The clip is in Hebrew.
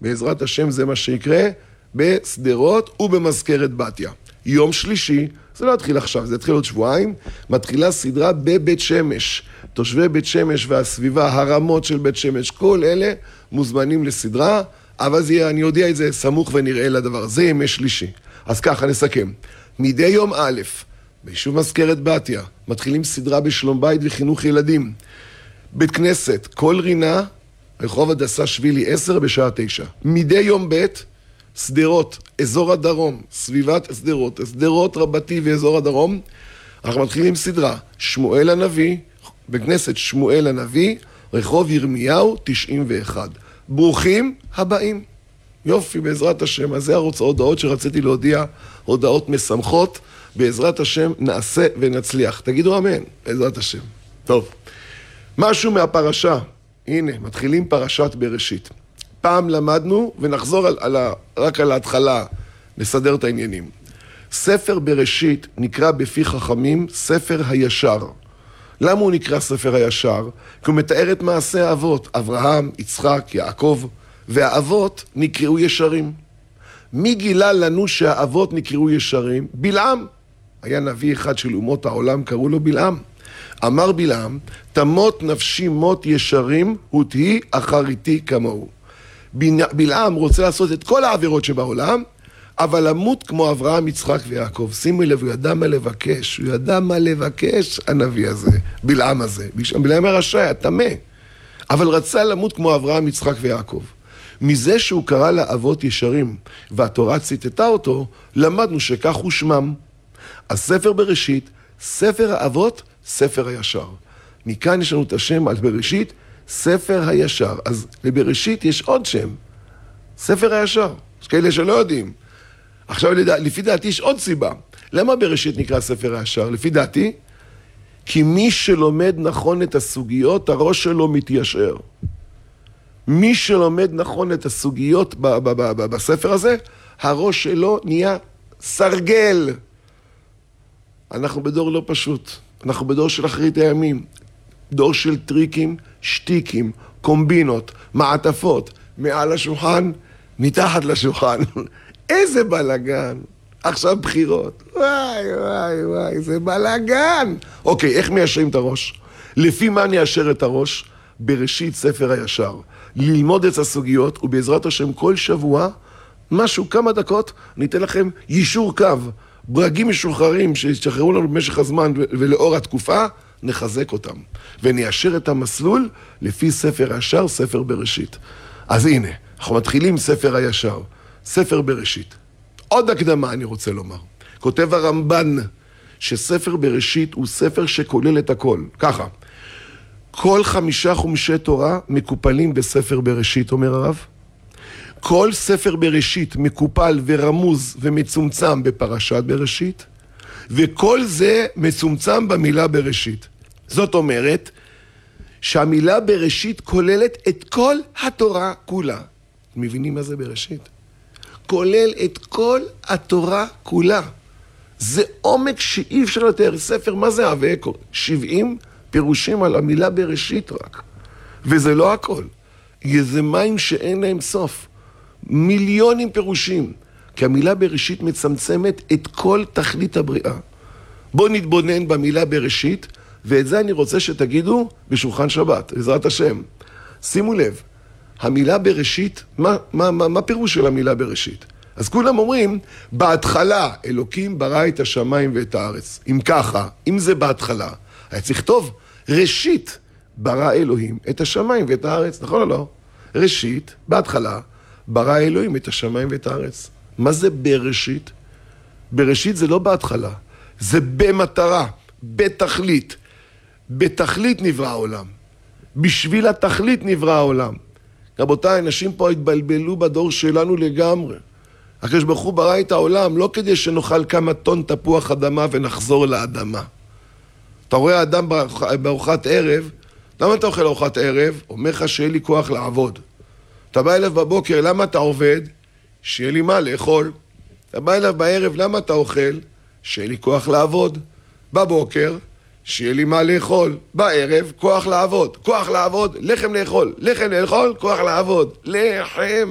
בעזרת השם זה מה שיקרה בסדרות ובמזכרת בתיה. יום שלישי, זה לא התחיל עכשיו, זה התחיל עוד שבועיים, מתחילה סדרה בבית שמש. תושבי בית שמש והסביבה, הרמות של בית שמש, כל אלה מוזמנים לסדרה, אבל זה יהיה, אני יודע את זה, סמוך ונראה לדבר. זה ימי שלישי. אז ככה נסכם. מדי יום א', ביישוב מזכרת בתיה, מתחילים סדרה בשלום בית וחינוך ילדים. בית כנסת, כל רינה, רחוב הדסה שבילי 10 בשעה 9. מדי יום ב', סדרות, אזור הדרום, סביבת סדרות, סדרות רבתי ואזור הדרום. אנחנו מתחילים סדרה, שמואל הנביא, בכנסת שמואל הנביא, רחוב ירמיהו 91. ברוכים הבאים. יופי, בעזרת השם. אז זה ההודעות שרציתי להודיע, הודעות משמחות. בעזרת השם נעשה ונצליח. תגידו אמן, בעזרת השם. טוב, משהו מהפרשה. הנה, מתחילים פרשת בראשית. פעם למדנו, ונחזור רק על ההתחלה, נסדר את העניינים. ספר בראשית נקרא בפי חכמים ספר הישר. למה הוא נקרא ספר הישר? כי הוא מתאר את מעשה האבות, אברהם, יצחק, יעקב, והאבות נקראו ישרים. מי גילה לנו שהאבות נקראו ישרים? בלעם. היה נביא אחד של אומות העולם, קראו לו בלעם. אמר בלעם, תמות נפשי מות ישרים, ותהי אחריתי כמוהו. בלעם רוצה לעשות את כל העבירות שבעולם, אבל למות כמו אברהם, יצחק ויעקב. שימו לב, הוא ידע מה לבקש, הוא ידע מה לבקש, הנביא הזה, בלעם הזה. בלעם הרשע, התמה. אבל רצה למות כמו אברהם, יצחק ויעקב. מזה שהוא קרא לאבות ישרים, והתורה ציטטה אותו, למדנו שכך הוא שמם. הספר בראשית, ספר האבות, ספר הישר. מכאן יש לנו את השם על בראשית, ספר הישר. אז לבראשית יש עוד שם, ספר הישר. יש כאלה שלא יודעים. עכשיו, לפי דעתי יש עוד סיבה. למה בראשית נקרא ספר הישר? לפי דעתי, כי מי שלומד נכון את הסוגיות, הראש שלו מתיישר. מי שלומד נכון את הסוגיות בספר הזה, הראש שלו נהיה סרגל. אנחנו בדור לא פשוט. אנחנו בדור של אחרית הימים. דור של טריקים, שטיקים, קומבינות, מעטפות, מעל השולחן, מתחת לשולחן. איזה בלגן. עכשיו בחירות. וואי, וואי, וואי, זה בלגן. אוקיי, איך מיישרים את הראש? לפי מה ניישר את הראש? בראשית ספר הישר. ללמוד את הסוגיות, ובעזרת השם כל שבוע, משהו, כמה דקות, ניתן לכם יישור קו. ברגים משוחררים שישחררו לנו במשך הזמן ולאור התקופה, נחזק אותם. וניישר את המסלול לפי ספר הישר, ספר בראשית. אז הנה, אנחנו מתחילים ספר הישר, ספר בראשית. עוד הקדמה אני רוצה לומר. כותב הרמב"ן שספר בראשית הוא ספר שכולל את הכל. ככה, כל 5 חומשי תורה מקופלים בספר בראשית, אומר הרב. כל ספר בראשית מקופל ורמוז ומצומצם בפרשת בראשית, וכל זה מצומצם במילה בראשית. זאת אומרת שהמילה בראשית כוללת את כל התורה כולה. מבינים מה זה בראשית? כולל את כל התורה כולה. זה עומק שאי אפשר לתאר. ספר, מה זה הווה? 70 פירושים על המילה בראשית רק. וזה לא הכל. זה מים שאין להם סוף. מיליונים פירושים. כי המילה בראשית מצמצמת את כל תכלית הבריאה. בואו נתבונן במילה בראשית, ואת זה אני רוצה שתגידו בשולחן שבת, בעזרת השם. שימו לב, המילה בראשית, מה פירוש של המילה בראשית? אז כולם אומרים, בהתחלה אלוקים ברא את השמיים ואת הארץ. אם ככה, אם זה בהתחלה, היה צריך לכתוב, ראשית ברא אלוהים את השמיים ואת הארץ, נכון או לא? ראשית, בהתחלה, ברא אלוהים את השמיים ואת הארץ. מה זה בראשית? בראשית זה לא בהתחלה, זה במטרה, בתכלית. בתכלית נברא העולם. בשביל התכלית נברא העולם. רבותיי, אנשים פה התבלבלו בדור שלנו לגמרי. הקדוש ברוך הוא ברא את העולם לא כדי שנאכל כמה טון תפוח אדמה ונחזור לאדמה. אתה רואה אדם בארוחת ערב, למה אתה אוכל ארוחת ערב? אומר לך שיהיה לי כוח לעבוד. אתה בא אליו בבוקר, למה אתה עובד? שיהיה לי מה לאכול. אתה בא אליו בערב, למה אתה אוכל? שיהיה לי כוח לעבוד. בבוקר, שיהיה לי מה לאכול. בערב, כוח לעבוד. כוח לעבוד, לחם לאכול. לחם לאכול, כוח לעבוד. לחם.